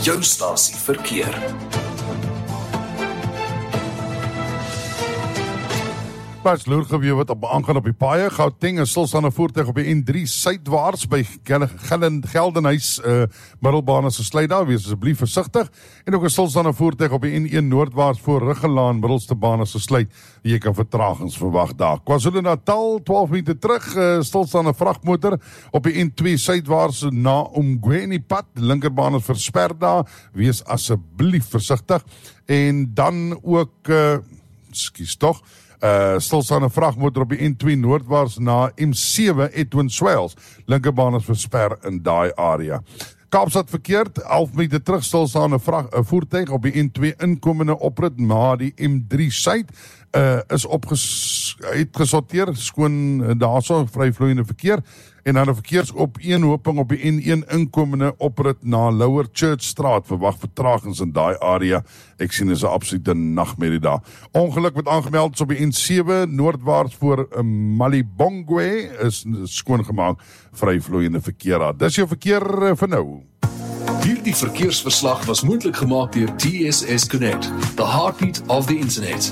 jou stasie verkeer. Pas loergeweer wat aangaan op die paaie. Gauteng is stilstaande voertuig op die N3 suidwaarts by Geldenhuis middelbaan se sluit daar, wees asseblief versigtig. En ook 'n stilstaande voertuig op die N1 noordwaarts voor Riggelaan middelste baan se sluit. Jy kan vertragings verwag daar. KwaZulu-Natal 12 minute terug, stilstaande vragmotor op die N2 suidwaarts na Umgweni pad, linkerbaan is versper daar. Wees asseblief versigtig. En dan ook stilstaande vragmotor op die N2 noordwaarts na M7 Edwin Swales. Linkerbaan is versper in daai area. Kaapstad verkeerd, 11 minute terug stilstaande voertuig op die N2 inkomende oprit na die M3 suid is uitgesorteer, skoon daarso vryvloeiende verkeer. En dan 'n verkeersopeenhoping op die N1 inkomende oprit na Lower Church Straat. Verwag vertragings in daai area. Ek sien is 'n absolute nagmerrie daar. Ongeluk wat aangemeld is op die N7 noordwaarts voor Malibongwe is skoongemaak, vryvloeiende verkeer daar. Dis jou verkeer vir nou. Hierdie verkeersverslag was moontlik gemaak deur TSS Connect, the heartbeat of the internet.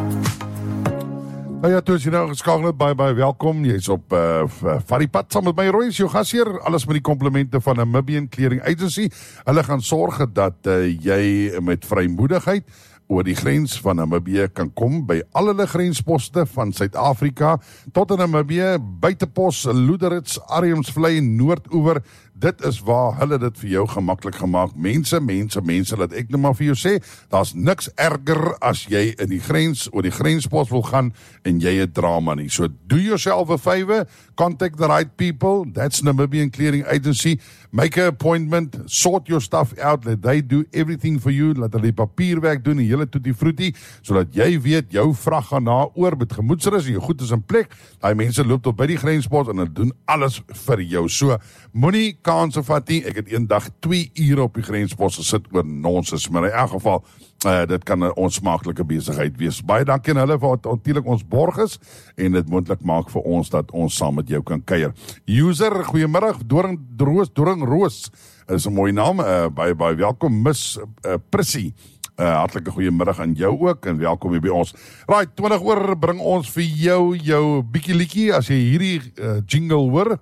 Nou ja, toe is jy nou geskakel, baie welkom. Jy is op Varipad saam met my Roy, jou gasheer, alles met die komplimente van Namibian Clearing Agency. Hulle gaan sorg dat jy met vrymoedigheid oor die grens van Namibië kan kom by al hulle grensposte van Suid-Afrika tot in Namibië, Buitepos, Loederitz, Arnhemsvlei, Noordoewer. Dit is waar hulle dit vir jou gemaklik gemaak. Mense, laat ek nou maar vir jou sê, daar's niks erger as jy in die grens, oor die grenspos wil gaan en jy het drama nie. So do yourself a favor, contact the right people, that's Namibian Clearing Agency, make an appointment, sort your stuff out, let they do everything for you, laat hulle die papierwerk doen, die hele tutti frutti, sodat jy weet, jou vrag gaan na oor met gemoedsrus en jou goed is in plek. Daai mense loop tot by die grenspos en hulle doen alles vir jou. So, moenie kanse vat nie. Ek het eendag 2 ure op die grenspos gesit oor nonsens, maar in elk geval, dit kan 'n onsmaaklike besigheid wees. Baie dankie aan hulle vir wat natuurlik ons borg is en dit moontlik maak vir ons dat ons saam met jou kan kuier. User, goeiemiddag, Doringroos is 'n mooi naam, baie welkom, Miss Prissy. Hartlike goeiemiddag aan jou ook en welkom hier by ons. Right, 20 oor bring ons vir jou bietjie liedjie as jy hierdie jingle hoor.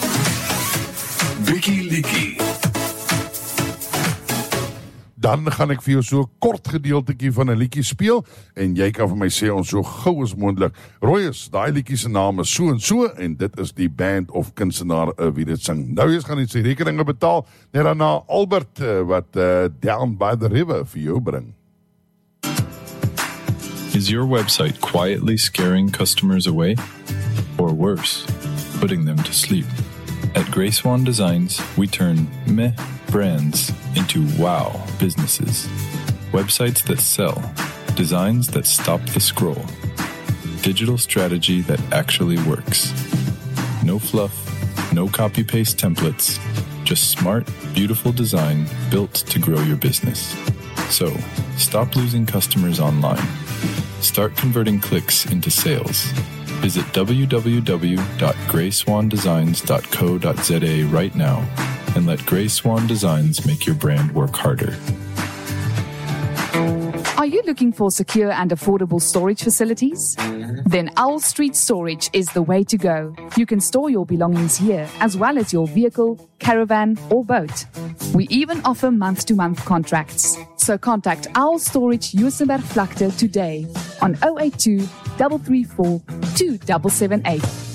Bietjie liedjie. Dan gaan ek vir jou so 'n kort gedeeltetjie van 'n liedjie speel en jy kan vir my sê ons so gou as moontlik. Royus, daai liedjie se naam is so en so en dit is die band of kunstenaar wie dit sing. Nou eers gaan jy sy rekeninge betaal, net daarna Albert wat Down by the River vir jou bring. Is your website quietly scaring customers away? Or worse, putting them to sleep? At Grey Swan Designs, we turn meh brands into wow businesses. Websites that sell, designs that stop the scroll, digital strategy that actually works. No fluff, no copy-paste templates, just smart, beautiful design built to grow your business. So, stop losing customers online. Start converting clicks into sales. Visit www.greyswandesigns.co.za right now and let Grey Swan Designs make your brand work harder. Are you looking for secure and affordable storage facilities? Then Owl Street Storage is the way to go. You can store your belongings here, as well as your vehicle, caravan, or boat. We even offer month-to-month contracts. So contact Owl Storage Juisenberg Vlakte today on 082 334 2778.